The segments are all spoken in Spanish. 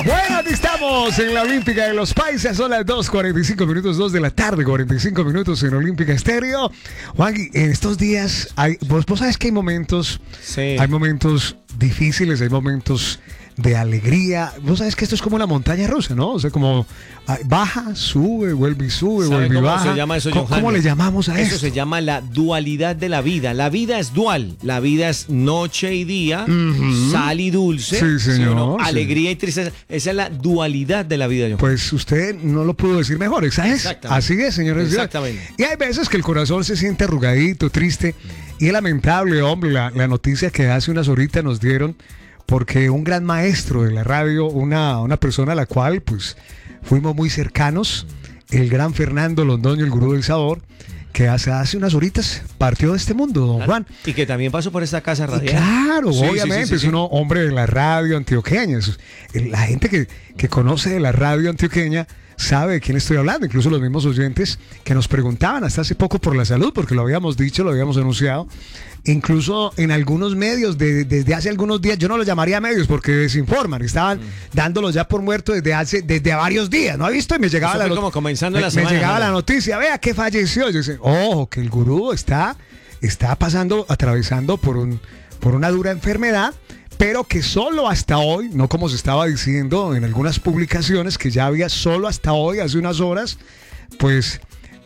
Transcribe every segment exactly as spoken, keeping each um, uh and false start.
Bueno, aquí estamos en la Olímpica de los Paisas. Son las dos cuarenta y cinco minutos, dos de la tarde, cuarenta y cinco minutos en Olímpica Estéreo. Juan, en estos días, hay, vos, vos sabes que hay momentos, sí. hay momentos difíciles, hay momentos de alegría. Vos sabes que esto es como una montaña rusa, ¿no? O sea, como baja, sube, vuelve y sube, vuelve y cómo baja. se llama eso, ¿Cómo, Johannes? ¿Cómo le llamamos a eso? eso? Se llama la dualidad de la vida. La vida es dual. La vida es noche y día, uh-huh. sal y dulce, sí, señor, ¿sí, no? sí. alegría y tristeza. Esa es la dualidad de la vida, Johannes. Pues usted no lo pudo decir mejor, ¿sabes? Así es, señores. Exactamente. Y hay veces que el corazón se siente arrugadito, triste. Y es lamentable, hombre, la, la noticia que hace unas horitas nos dieron, porque un gran maestro de la radio, una, una persona a la cual pues fuimos muy cercanos, el gran Fernando Londoño, el gurú del sabor, que hace, hace unas horitas partió de este mundo, don claro. Juan. Y que también pasó por esta casa radial. Y claro, sí, obviamente, sí, sí, sí, es sí. un hombre de la radio antioqueña. Es, la gente que, que conoce de la radio antioqueña sabe de quién estoy hablando, incluso los mismos oyentes que nos preguntaban hasta hace poco por la salud, porque lo habíamos dicho, lo habíamos anunciado. Incluso en algunos medios, de, desde hace algunos días, yo no los llamaría medios porque desinforman, estaban mm. dándolos ya por muerto desde hace desde varios días, ¿no ha visto? Y me llegaba, la, como comenzando me, la, semana, me llegaba ¿no? la noticia, vea que falleció. Yo decía, ojo, que el gurú está, está pasando, atravesando por, un, por una dura enfermedad, pero que solo hasta hoy, no como se estaba diciendo en algunas publicaciones, que ya había solo hasta hoy, hace unas horas, pues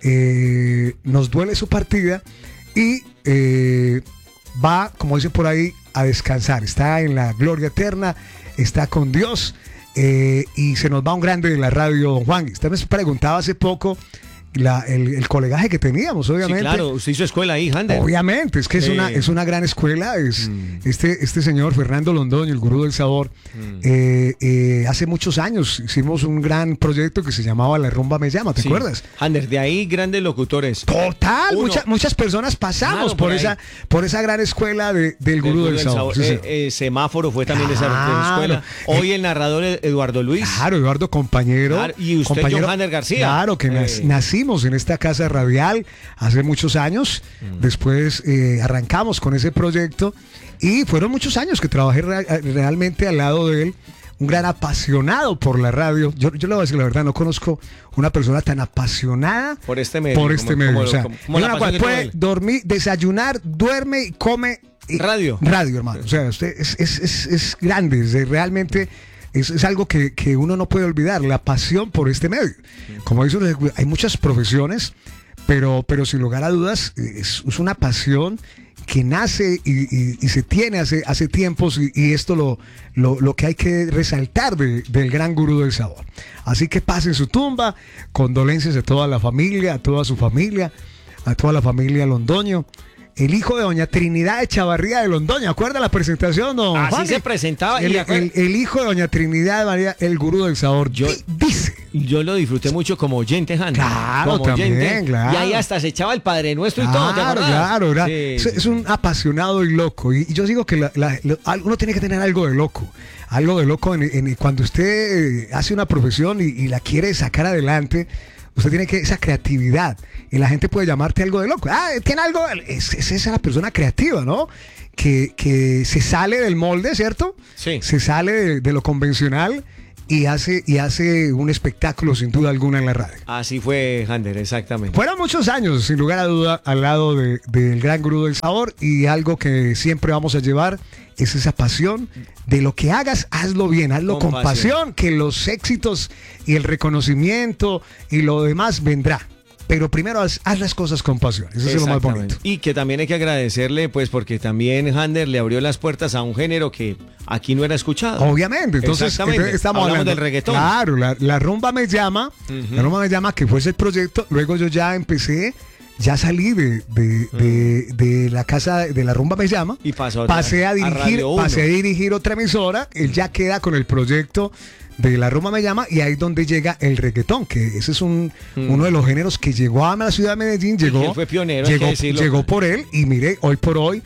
eh, nos duele su partida y eh, va, como dicen por ahí, a descansar. Está en la gloria eterna, está con Dios eh, y se nos va un grande de la radio, don Juan. Usted me preguntaba hace poco La, el, el colegaje que teníamos, obviamente. Sí, claro, usted hizo escuela ahí, Hander. Obviamente, es que sí. es una es una gran escuela. Es mm. este este señor Fernando Londoño, el gurú del sabor. Mm. Eh, eh, hace muchos años hicimos un gran proyecto que se llamaba La Rumba Me Llama, ¿te sí. acuerdas? Hander, de ahí grandes locutores. Total, mucha, muchas personas pasamos claro, por, por esa por esa gran escuela de, del, del gurú del, del sabor. sabor. Sí, eh, eh, Semáforo fue también claro. de esa escuela. Hoy eh, el narrador Eduardo Luis. Claro, Eduardo, compañero. Claro, y usted, compañero, John Hander García. Claro, que eh. nacimos en esta casa radial hace muchos años. Mm. Después eh, arrancamos con ese proyecto y fueron muchos años que trabajé re realmente al lado de él. Un gran apasionado por la radio. Yo, yo le voy a decir la verdad, no conozco una persona tan apasionada por este medio. Por este como, medio. Como, o sea, como, como la cual puede dormir, desayunar, duerme y come. Y, radio. Radio, hermano. O sea, usted es, es, es, es grande, es realmente. Es, es algo que, que uno no puede olvidar, la pasión por este medio. Como dice, hay muchas profesiones, pero, pero sin lugar a dudas es, es una pasión que nace y, y, y se tiene hace, hace tiempos y, y esto lo, lo, lo que hay que resaltar de, del gran gurú del sabor. Así que pase en su tumba, condolencias a toda la familia, a toda su familia, a toda la familia Londoño. El hijo de doña Trinidad Echavarría de Londoño, ¿acuerda la presentación, don Así Juan? se presentaba. El, y el, el hijo de doña Trinidad María, el gurú del sabor, yo, dice. Yo lo disfruté mucho como oyente, Hans. Claro, como también, oyente, claro. Y ahí hasta se echaba el Padre Nuestro claro, y todo, ¿te acordás? Claro, claro. Sí, es, sí, es un apasionado y loco. Y, y yo digo que la, la, la, uno tiene que tener algo de loco. Algo de loco en, en, cuando usted hace una profesión y, y la quiere sacar adelante. Usted tiene que esa creatividad y la gente puede llamarte algo de loco. Ah, tiene algo, es, es esa la persona creativa, ¿no? Que, que se sale del molde, ¿cierto? Sí. Se sale de, de lo convencional y hace y hace un espectáculo sin duda alguna en la radio. Así fue, Hander, exactamente. Fueron muchos años, sin lugar a duda, al lado de, del gran gurú del sabor y algo que siempre vamos a llevar es esa pasión de lo que hagas, hazlo bien, hazlo con, con pasión. pasión, que los éxitos y el reconocimiento y lo demás vendrá. Pero primero haz, haz las cosas con pasión, eso es lo más bonito. Y que también hay que agradecerle, pues, porque también Hander le abrió las puertas a un género que aquí no era escuchado. Obviamente, entonces, entonces estamos Hablamos hablando del reggaetón. Claro, la, la Rumba Me Llama, uh-huh. La Rumba Me Llama, que fue ese proyecto, luego yo ya empecé, ya salí de, de, uh-huh. de, de la casa de la Rumba Me Llama, y pasó pasé a dirigir, a pasé a dirigir otra emisora, él ya queda con el proyecto de La Rumba Me Llama y ahí es donde llega el reggaetón, que ese es un, mm. uno de los géneros que llegó a la ciudad de Medellín, llegó, fue pionero, llegó, hay que decirlo. llegó por él y mire, hoy por hoy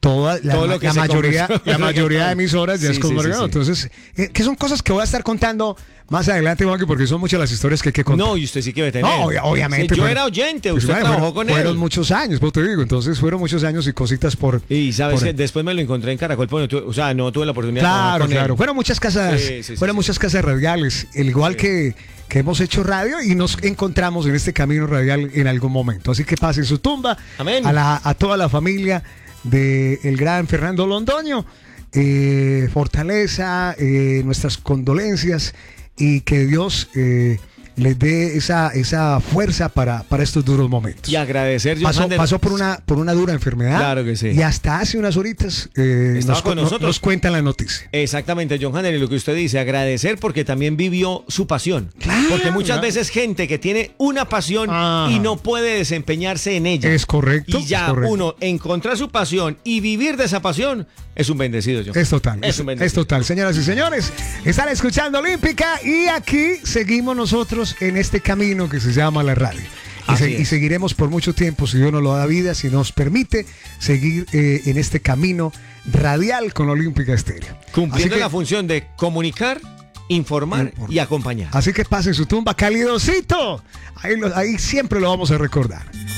toda la, Todo lo que la se mayoría, conversó. la mayoría de emisoras ya Sí, es con sí, sí, reggaetón. sí. Entonces, eh, que son cosas que voy a estar contando más adelante, Juanqui, porque son muchas las historias que hay que contar. No, y usted sí que debe tener. No, obvia- obviamente. Sí, yo pero- era oyente, pues, usted bueno, trabajó fueron, con fueron él. muchos años, pues te digo. Entonces, fueron muchos años y cositas por. Y sabes por- que después me lo encontré en Caracol, pero no tuve- o sea, no tuve la oportunidad de trabajar Claro, con claro. él. Fueron muchas casas, Sí, sí, sí, fueron sí. muchas casas radiales, el igual Sí. que, que hemos hecho radio y nos encontramos en este camino radial en algún momento. Así que pasen su tumba Amén. a, la, a toda la familia del el gran Fernando Londoño. Eh, fortaleza, eh, nuestras condolencias y que Dios eh, les dé esa, esa fuerza para, para estos duros momentos. Y agradecer, John Pasó, Hander. pasó por una por una dura enfermedad. Claro que sí. Y hasta hace unas horitas eh, Estaba nos, con no- nosotros. nos cuentan la noticia. Exactamente, John Hanner, y lo que usted dice, agradecer porque también vivió su pasión. Claro, Porque muchas claro. veces gente que tiene una pasión Ah. y no puede desempeñarse en ella. Es correcto, Y ya es correcto. uno encontrar su pasión y vivir de esa pasión es un bendecido, John. Es total, Es es, un es bendecido. total. Señoras y señores, están escuchando Olímpica y aquí seguimos nosotros en este camino que se llama la radio. Y, Así se- y es. seguiremos por mucho tiempo, si Dios nos lo da vida, si nos permite seguir eh, en este camino radial con Olímpica Estéreo. Cumpliendo Así que- la función de comunicar, informar Informar. y acompañar. Así que pasen su tumba calidosito. Ahí, lo- ahí siempre lo vamos a recordar.